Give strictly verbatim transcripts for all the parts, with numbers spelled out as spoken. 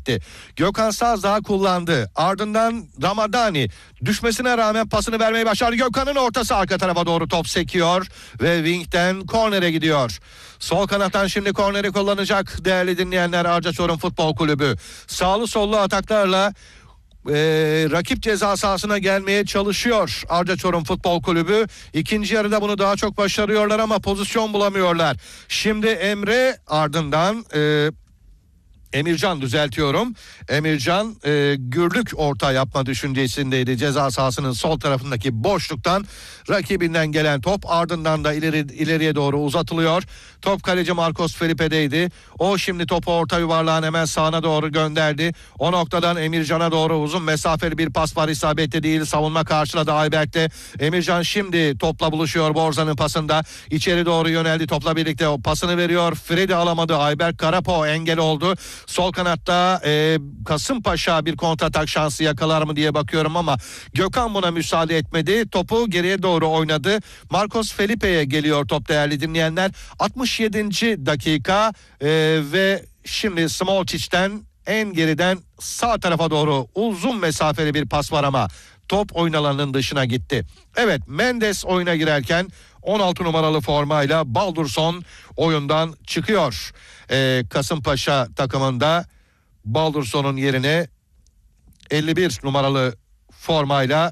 gitti. Gökhan Sazdağ kullandı. Ardından Ramadani düşmesine rağmen pasını vermeyi başardı. Gökhan'ın ortası, arka tarafa doğru top sekiyor ve wing'den kornere gidiyor. Sol kanattan şimdi korneri kullanacak değerli dinleyenler Arca Çorum Futbol Kulübü. Sağlı sollu ataklarla Ee, rakip ceza sahasına gelmeye çalışıyor Arca Çorum Futbol Kulübü. İkinci yarıda bunu daha çok başarıyorlar ama pozisyon bulamıyorlar. Şimdi Emre, ardından e, Emircan düzeltiyorum. Emircan e, Gürlük orta yapma düşüncesindeydi. Ceza sahasının sol tarafındaki boşluktan rakibinden gelen top ardından da ileri ileriye doğru uzatılıyor. Top kaleci Marcos Felipe'deydi. O şimdi topu orta yuvarlağın hemen sağına doğru gönderdi. O noktadan Emircan'a doğru uzun mesafeli bir pas var, isabetli değil. Savunma karşıladı Ayberk'te. Emircan şimdi topla buluşuyor Borzan'ın pasında. İçeri doğru yöneldi, topla birlikte o pasını veriyor. Freddy alamadı. Ayberk Karapo engel oldu. Sol kanatta e, Kasımpaşa bir kontratak şansı yakalar mı diye bakıyorum ama Gökhan buna müsaade etmedi. Topu geriye doğru oynadı. Marcos Felipe'ye geliyor top değerli dinleyenler. altmış yedinci dakika e, ve şimdi Smolcic'ten en geriden sağ tarafa doğru uzun mesafeli bir pas var ama top oyun alanının dışına gitti. Evet, Mendes oyuna girerken on altı numaralı formayla Baldurson oyundan çıkıyor. Ee, Kasımpaşa takımında Baldurson'un yerine elli bir numaralı formayla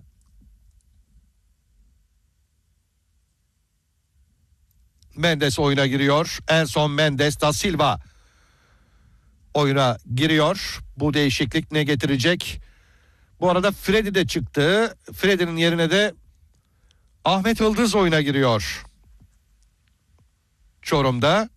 Mendes oyuna giriyor. En son Mendes da Silva oyuna giriyor. Bu değişiklik ne getirecek? Bu arada Freddy de çıktı. Freddy'nin yerine de Ahmet Yıldız oyuna giriyor Çorum'da.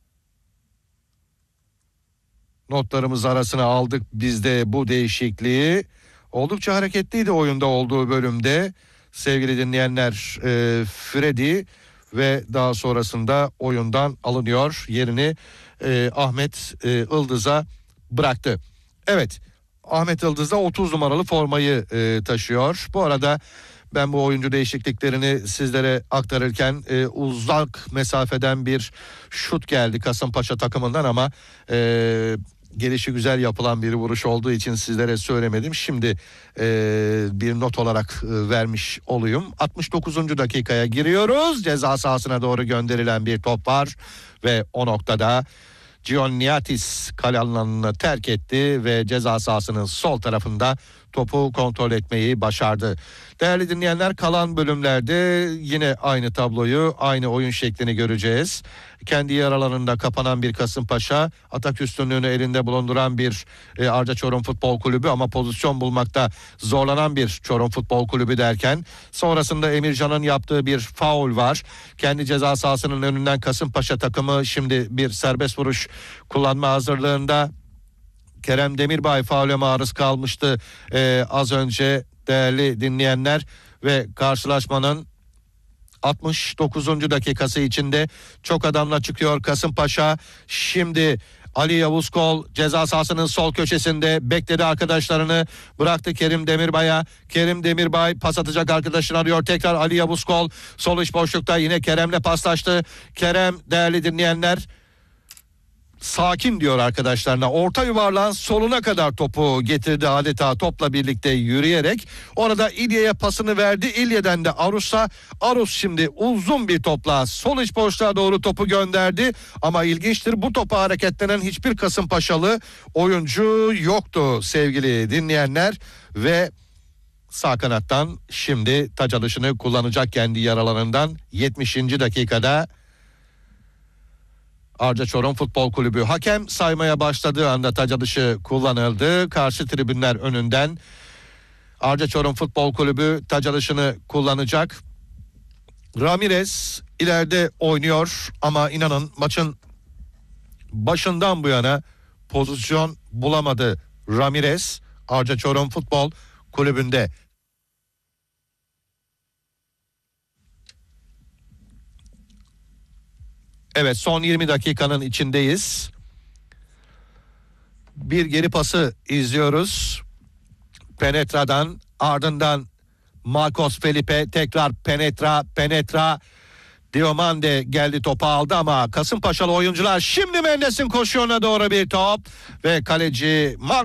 Notlarımız arasına aldık biz de bu değişikliği. Oldukça hareketliydi oyunda olduğu bölümde. Sevgili dinleyenler, e, Freddy ve daha sonrasında oyundan alınıyor. Yerini e, Ahmet e, Yıldız'a bıraktı. Evet, Ahmet Yıldız da otuz numaralı formayı e, taşıyor. Bu arada ben bu oyuncu değişikliklerini sizlere aktarırken e, uzak mesafeden bir şut geldi Kasımpaşa takımından ama e, gelişi güzel yapılan bir vuruş olduğu için sizlere söylemedim. Şimdi e, bir not olarak e, vermiş olayım. altmış dokuzuncu dakikaya giriyoruz. Ceza sahasına doğru gönderilen bir top var ve o noktada Gianniatis kale alanını terk etti ve ceza sahasının sol tarafında topu kontrol etmeyi başardı. Değerli dinleyenler, kalan bölümlerde yine aynı tabloyu, aynı oyun şeklini göreceğiz. Kendi yaralarında kapanan bir Kasımpaşa, atak üstünlüğünü elinde bulunduran bir e, Arca Çorum Futbol Kulübü ama pozisyon bulmakta zorlanan bir Çorum Futbol Kulübü derken sonrasında Emircan'ın yaptığı bir faul var. Kendi ceza sahasının önünden Kasımpaşa takımı şimdi bir serbest vuruş kullanma hazırlığında. Kerem Demirbay faule maruz kalmıştı ee, az önce değerli dinleyenler ve karşılaşmanın altmış dokuzuncu dakikası içinde çok adamla çıkıyor Kasımpaşa. Şimdi Ali Yavuzkol ceza sahasının sol köşesinde bekledi, arkadaşlarını bıraktı Kerim Demirbay'a. Kerim Demirbay pas atacak arkadaşını arıyor. Tekrar Ali Yavuzkol sol iç boşlukta yine Kerem'le paslaştı. Kerem değerli dinleyenler sakin diyor arkadaşlarına. Orta yuvarlağın soluna kadar topu getirdi, adeta topla birlikte yürüyerek. Orada İlye'ye pasını verdi. İlye'den de Arus'a. Arus şimdi uzun bir topla sol iç boşluğa doğru topu gönderdi. Ama ilginçtir, bu topa hareketlenen hiçbir Kasımpaşalı oyuncu yoktu sevgili dinleyenler. Ve sağ kanattan şimdi taç alışını kullanacak kendi yaralarından yetmişinci dakikada Arca Çorum Futbol Kulübü. Hakem saymaya başladığı anda taç alışı kullanıldı. Karşı tribünler önünden Arca Çorum Futbol Kulübü taç alışını kullanacak. Ramirez ileride oynuyor ama inanın maçın başından bu yana pozisyon bulamadı Ramirez Arca Çorum Futbol Kulübü'nde. Evet, son yirmi dakikanın içindeyiz. Bir geri pası izliyoruz. Penetra'dan, ardından Marcos Felipe, tekrar Penetra, Penetra. Diomande geldi, topu aldı ama Kasımpaşalı oyuncular şimdi Mendes'in koşuğuna doğru bir top ve kaleci Marcos